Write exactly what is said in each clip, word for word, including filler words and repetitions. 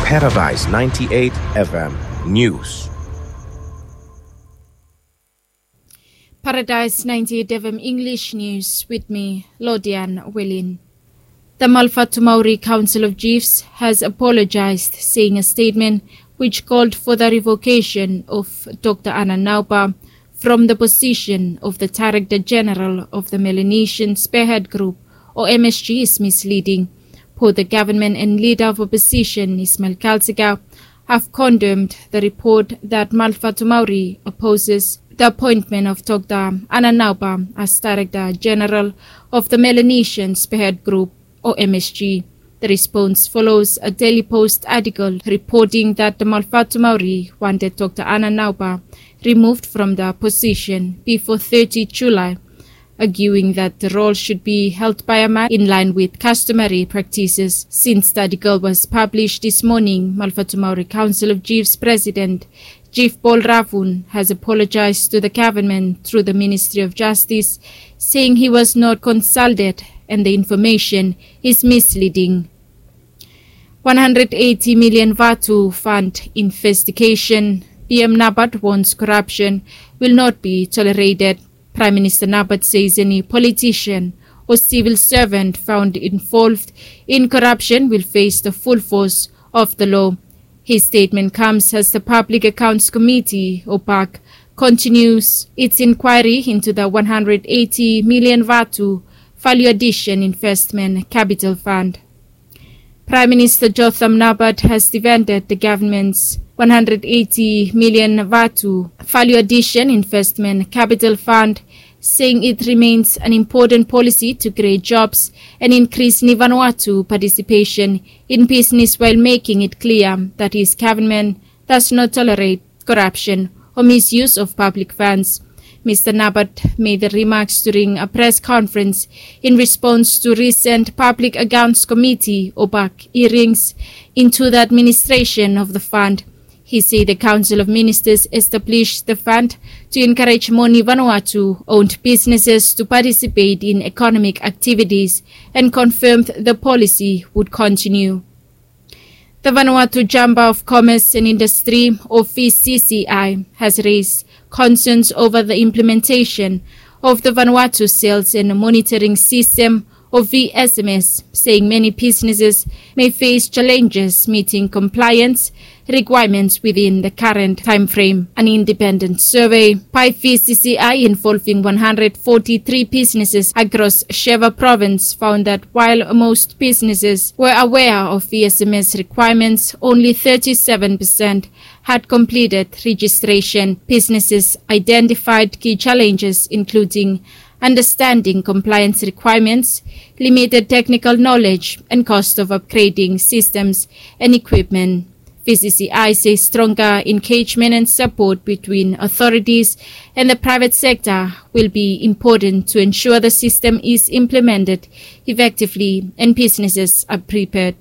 Paradise ninety-eight F M News. Paradise ninety-eight F M English News with me, Lodian Wellin. The Malfatu Maori Council of Chiefs has apologized, saying a statement which called for the revocation of Doctor Ana Nauba from the position of the Director General of the Melanesian Spearhead Group, or M S G, is misleading. Both the government and leader of opposition, Ismail Kalsika, have condemned the report that Malfatu Maori opposes the appointment of Doctor Ana Nauba as Director General of the Melanesian Spearhead Group, or M S G. The response follows a Daily Post article reporting that the Malfatu Maori wanted Doctor Ana Nauba removed from the position before thirtieth of July, arguing that the role should be held by a man in line with customary practices. Since the article was published this morning, Malfatu Maori Council of Chiefs President Chief Paul Ravun has apologized to the government through the Ministry of Justice, saying he was not consulted and the information is misleading. one hundred eighty million Vatu Fund investigation. P M Nabat warns corruption will not be tolerated. Prime Minister Nabat says any politician or civil servant found involved in corruption will face the full force of the law. His statement comes as the Public Accounts Committee, O P A C, continues its inquiry into the one hundred eighty million Vatu Value Addition Investment Capital Fund. Prime Minister Jotham Nabat has defended the government's one hundred eighty million Vatu Value Addition Investment Capital Fund, saying it remains an important policy to create jobs and increase Ni Vanuatu participation in business, while making it clear that his government does not tolerate corruption or misuse of public funds. Mister Nabat made the remarks during a press conference in response to recent Public Accounts Committee (O P A C) hearings into the administration of the fund. He said the Council of Ministers established the fund to encourage more Ni Vanuatu-owned businesses to participate in economic activities and confirmed the policy would continue. The Vanuatu Chamber of Commerce and Industry, or V C C I, has raised concerns over the implementation of the Vanuatu Sales and Monitoring System, or V S M S, saying many businesses may face challenges meeting compliance requirements within the current time frame. An independent survey by V C C I involving one hundred forty-three businesses across Sheva province found that while most businesses were aware of V S M S requirements, only thirty-seven percent had completed registration. Businesses identified key challenges including understanding compliance requirements, limited technical knowledge, and cost of upgrading systems and equipment. V C C I says stronger engagement and support between authorities and the private sector will be important to ensure the system is implemented effectively and businesses are prepared.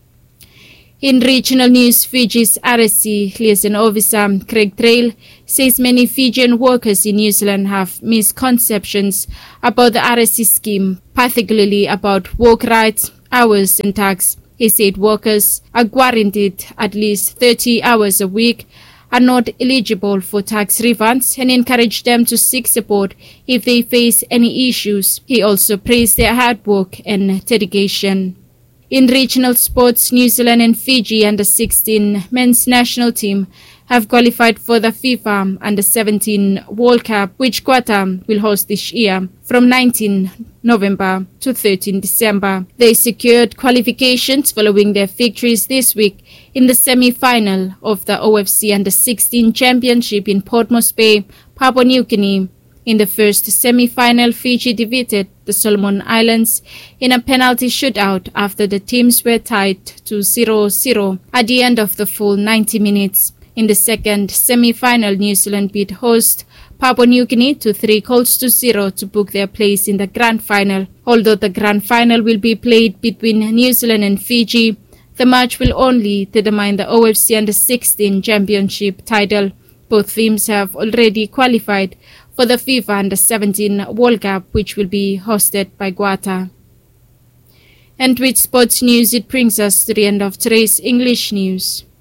In regional news, Fiji's R S C liaison officer Craig Trail says many Fijian workers in New Zealand have misconceptions about the R S C scheme, particularly about work rights, hours and tax. He said workers are guaranteed at least thirty hours a week, are not eligible for tax refunds, and encouraged them to seek support if they face any issues. He also praised their hard work and dedication. In regional sports, New Zealand and Fiji under sixteen men's national team have qualified for the FIFA under seventeen World Cup, which Qatar will host this year from nineteenth November to thirteenth December. They secured qualifications following their victories this week in the semi-final of the O F C under sixteen Championship in Port Moresby, Papua New Guinea. In the first semi-final, Fiji defeated the Solomon Islands in a penalty shootout after the teams were tied to zero zero at the end of the full ninety minutes. In the second semi-final, New Zealand beat host Papua New Guinea to three goals to zero to book their place in the grand final. Although the grand final will be played between New Zealand and Fiji, the match will only determine the O F C under sixteen Championship title. Both teams have already qualified for the FIFA under seventeen World Cup, which will be hosted by Qatar. And with sports news, it brings us to the end of today's English news.